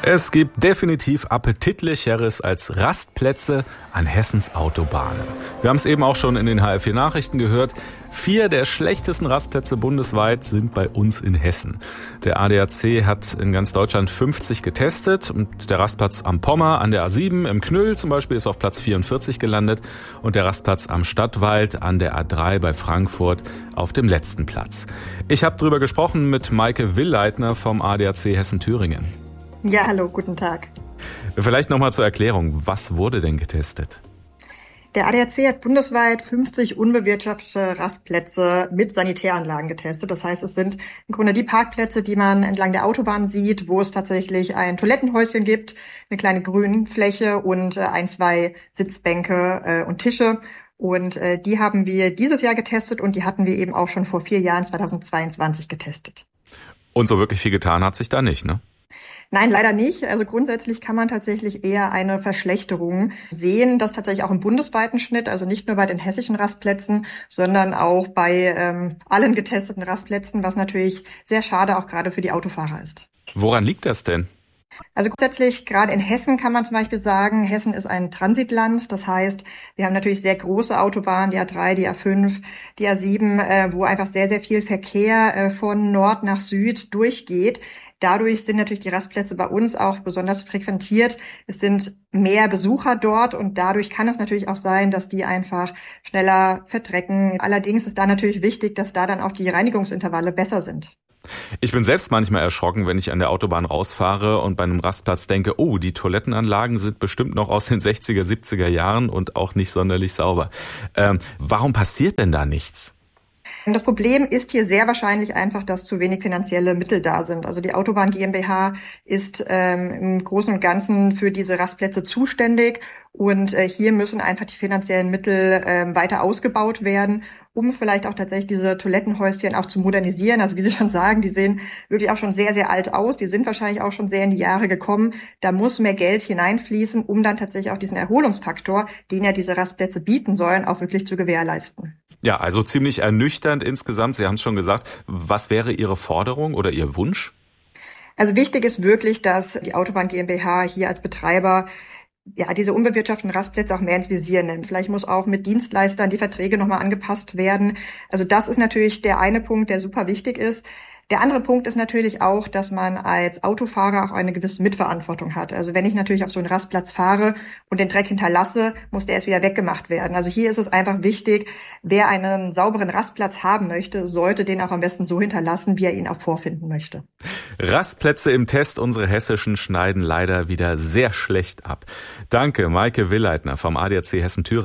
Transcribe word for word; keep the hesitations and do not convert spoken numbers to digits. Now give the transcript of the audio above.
Es gibt definitiv Appetitlicheres als Rastplätze an Hessens Autobahnen. Wir haben es eben auch schon in den H R vier Nachrichten gehört. Vier der schlechtesten Rastplätze bundesweit sind bei uns in Hessen. Der A D A C hat in ganz Deutschland fünfzig getestet. Und der Rastplatz am Pommer an der A sieben im Knüll zum Beispiel ist auf Platz vierundvierzig gelandet. Und der Rastplatz am Stadtwald an der A drei bei Frankfurt auf dem letzten Platz. Ich habe drüber gesprochen mit Maike Willleitner vom A D A C Hessen-Thüringen. Ja, hallo, guten Tag. Vielleicht nochmal zur Erklärung. Was wurde denn getestet? Der A D A C hat bundesweit fünfzig unbewirtschaftete Rastplätze mit Sanitäranlagen getestet. Das heißt, es sind im Grunde die Parkplätze, die man entlang der Autobahn sieht, wo es tatsächlich ein Toilettenhäuschen gibt, eine kleine Grünfläche und ein, zwei Sitzbänke und Tische. Und die haben wir dieses Jahr getestet und die hatten wir eben auch schon vor vier Jahren, zweitausendzweiundzwanzig, getestet. Und so wirklich viel getan hat sich da nicht, ne? Nein, leider nicht. Also grundsätzlich kann man tatsächlich eher eine Verschlechterung sehen, das tatsächlich auch im bundesweiten Schnitt, also nicht nur bei den hessischen Rastplätzen, sondern auch bei ähm, allen getesteten Rastplätzen, was natürlich sehr schade auch gerade für die Autofahrer ist. Woran liegt das denn? Also grundsätzlich, gerade in Hessen kann man zum Beispiel sagen, Hessen ist ein Transitland. Das heißt, wir haben natürlich sehr große Autobahnen, die A drei, die A fünf, die A sieben, äh, wo einfach sehr, sehr viel Verkehr äh, von Nord nach Süd durchgeht. Dadurch sind natürlich die Rastplätze bei uns auch besonders frequentiert. Es sind mehr Besucher dort und dadurch kann es natürlich auch sein, dass die einfach schneller verdrecken. Allerdings ist da natürlich wichtig, dass da dann auch die Reinigungsintervalle besser sind. Ich bin selbst manchmal erschrocken, wenn ich an der Autobahn rausfahre und bei einem Rastplatz denke, oh, die Toilettenanlagen sind bestimmt noch aus den sechziger, siebziger Jahren und auch nicht sonderlich sauber. Ähm, warum passiert denn da nichts? Das Problem ist hier sehr wahrscheinlich einfach, dass zu wenig finanzielle Mittel da sind. Also die Autobahn GmbH ist ähm, im Großen und Ganzen für diese Rastplätze zuständig und äh, hier müssen einfach die finanziellen Mittel ähm, weiter ausgebaut werden, um vielleicht auch tatsächlich diese Toilettenhäuschen auch zu modernisieren. Also wie Sie schon sagen, die sehen wirklich auch schon sehr, sehr alt aus. Die sind wahrscheinlich auch schon sehr in die Jahre gekommen. Da muss mehr Geld hineinfließen, um dann tatsächlich auch diesen Erholungsfaktor, den ja diese Rastplätze bieten sollen, auch wirklich zu gewährleisten. Ja, also ziemlich ernüchternd insgesamt. Sie haben es schon gesagt. Was wäre Ihre Forderung oder Ihr Wunsch? Also wichtig ist wirklich, dass die Autobahn GmbH hier als Betreiber ja diese unbewirtschafteten Rastplätze auch mehr ins Visier nimmt. Vielleicht muss auch mit Dienstleistern die Verträge nochmal angepasst werden. Also das ist natürlich der eine Punkt, der super wichtig ist. Der andere Punkt ist natürlich auch, dass man als Autofahrer auch eine gewisse Mitverantwortung hat. Also wenn ich natürlich auf so einen Rastplatz fahre und den Dreck hinterlasse, muss der erst wieder weggemacht werden. Also hier ist es einfach wichtig, wer einen sauberen Rastplatz haben möchte, sollte den auch am besten so hinterlassen, wie er ihn auch vorfinden möchte. Rastplätze im Test, unsere hessischen, schneiden leider wieder sehr schlecht ab. Danke, Maike Willleitner vom A D A C Hessen-Thüringen.